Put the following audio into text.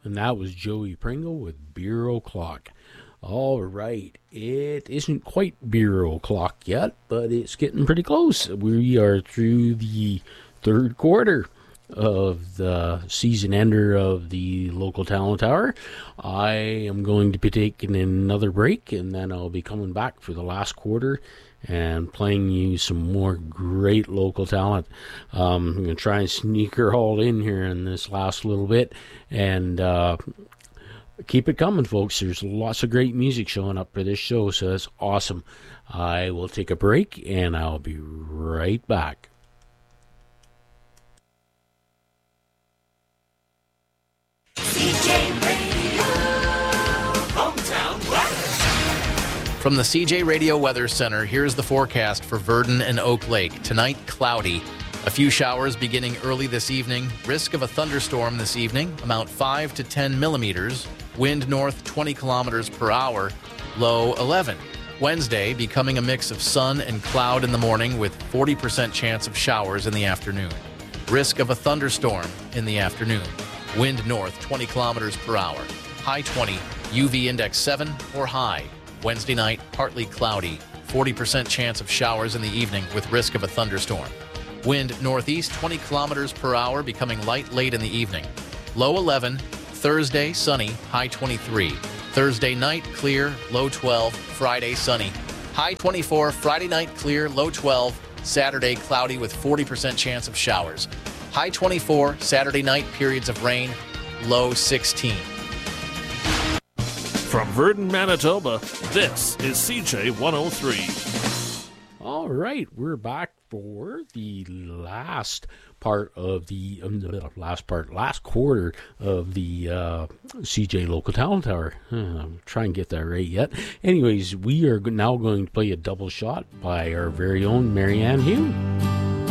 And that was Joey Pringle with Beer O'Clock. All right, it isn't quite Beer O'Clock yet, but it's getting pretty close. We are through the third quarter of the season ender of the local talent hour. I am going to be taking another break, and then I'll be coming back for the last quarter and playing you some more great local talent. I'm going to try and sneak her all in here in this last little bit, and keep it coming, folks. There's lots of great music showing up for this show, so that's awesome. I will take a break, and I'll be right back. CJ Radio, hometown weather. From the CJ Radio Weather Center, here's the forecast for Verdon and Oak Lake. Tonight, cloudy. A few showers beginning early this evening. Risk of a thunderstorm this evening, amount 5 to 10 millimeters. Wind north 20 kilometers per hour, low 11. Wednesday, becoming a mix of sun and cloud in the morning with 40% chance of showers in the afternoon. Risk of a thunderstorm in the afternoon. Wind north 20 kilometers per hour, high 20, UV index 7 or high. Wednesday night, partly cloudy, 40% chance of showers in the evening with risk of a thunderstorm. Wind northeast 20 kilometers per hour, becoming light late in the evening. Low 11. Thursday, sunny, high 23. Thursday night, clear, low 12. Friday, sunny, high 24. Friday night, clear, low 12. Saturday, cloudy with 40% chance of showers. High 24. Saturday night, periods of rain, low 16. From Verdon, Manitoba, this is CJ 103. All right, we're back for the last part of the last quarter of the CJ Local Talent Hour. I'm trying to get that right yet. Anyways, we are now going to play a double shot by our very own Marianne Hume.